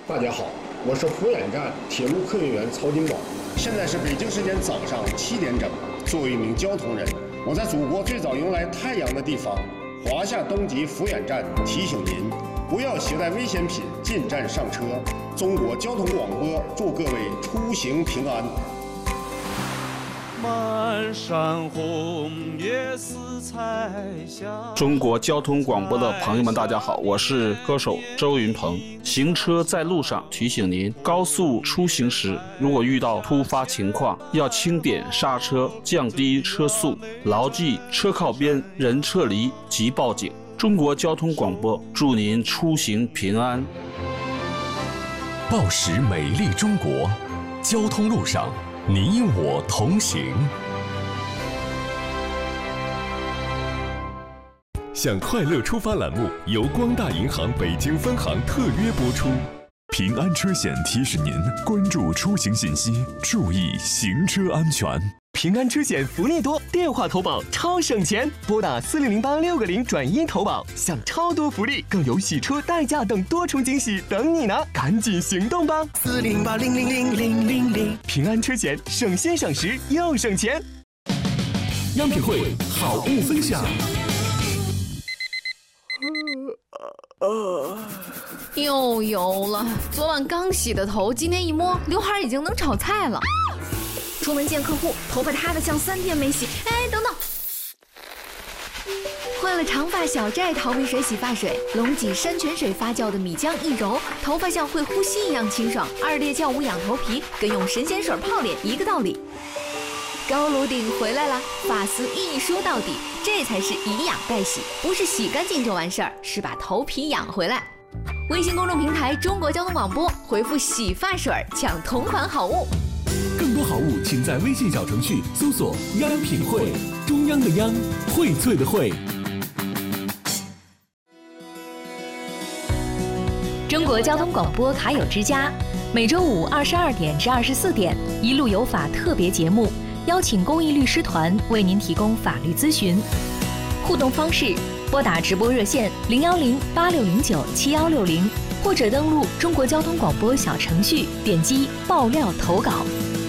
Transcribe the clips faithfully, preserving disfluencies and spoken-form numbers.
大家好，我是福远站铁路客运员曹金宝。现在是北京时间早上七点整。作为一名交通人，我在祖国最早迎来太阳的地方华夏东极福远站提醒您，不要携带危险品进站上车。中国交通广播祝各位出行平安。 满山红叶似彩霞。 中国交通广播的朋友们，大家好，我是歌手周云鹏。行车在路上，提醒您，高速出行时，如果遇到突发情况，要轻点刹车，降低车速，牢记车靠边，人撤离即报警。中国交通广播祝您出行平安。 报时美丽中国，交通路上你我同行。向快乐出发栏目由光大银行北京分行特约播出。平安车险提示您关注出行信息，注意行车安全。 平安车险福利多，电话投保超省钱，拨打四零零八六个零转一投保，享超多福利，更有洗车、代驾等多重惊喜等你呢！赶紧行动吧！ 四零八零零零零零零， 平安车险省心省时又省钱。 央品汇好物分享。 又油了，昨晚刚洗的头，今天一摸，刘海已经能炒菜了。出门见客户，头发塌得像三天没洗。哎，等等，换了长发小寨逃避水洗发水，龙脊山泉水发酵的米浆一揉，头发像会呼吸一样清爽。二裂酵无养头皮，跟用神仙水泡脸一个道理。高颅顶回来了，发丝一梳到底，这才是以养代洗，不是洗干净就完事儿，是把头皮养回来。微信公众平台中国交通广播，回复洗发水抢同款好物。 更多好物请在微信小程序搜索央品汇，中央的央，荟萃的荟。 中国交通广播卡友之家，每周五二十二点至二十四点，一路有法特别节目，邀请公益律师团为您提供法律咨询。互动方式：拨打直播热线零幺零八六零九七幺六零，或者登录中国交通广播小程序，点击爆料投稿。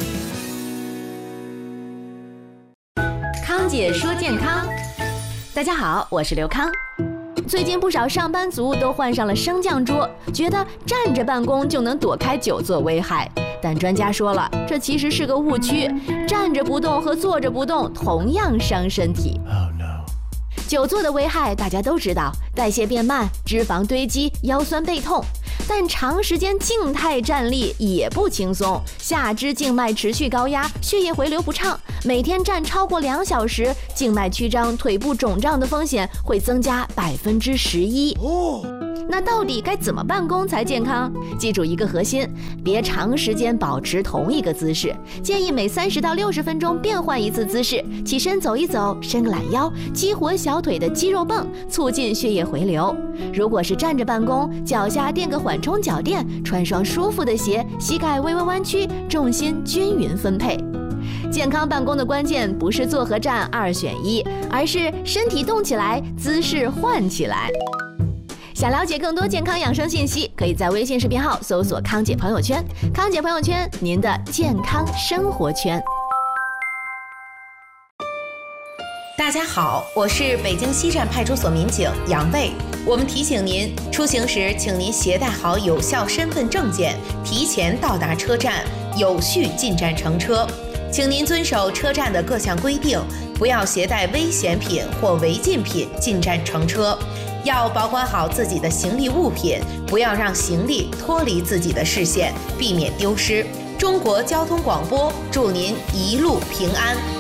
康姐说健康，大家好，我是刘康。最近不少上班族都患上了升降桌，觉得站着办公就能躲开久坐危害。但专家说了，这其实是个误区，站着不动和坐着不动同样伤身体。Oh no. 久坐的危害大家都知道，代谢变慢，脂肪堆积，腰酸背痛。但长时间静态站立也不轻松，下肢静脉持续高压，血液回流不畅。每天站超过两小时，静脉曲张、腿部肿胀的风险会增加百分之十一。哦，那到底该怎么办公才健康？记住一个核心，别长时间保持同一个姿势，建议每三十到六十分钟变换一次姿势，起身走一走，伸个懒腰，激活小腿的肌肉泵，促进血液回流。如果是站着办公，脚下垫个缓冲脚垫，穿双舒服的鞋，膝盖微微弯曲，重心均匀分配。健康办公的关键不是坐和站二选一，而是身体动起来，姿势换起来。想了解更多健康养生信息，可以在微信视频号搜索康姐朋友圈，康姐朋友圈，您的健康生活圈。 大家好，我是北京西站派出所民警杨卫。我们提醒您，出行时请您携带好有效身份证件，提前到达车站，有序进站乘车。请您遵守车站的各项规定，不要携带危险品或违禁品进站乘车。要保管好自己的行李物品，不要让行李脱离自己的视线，避免丢失。中国交通广播祝您一路平安。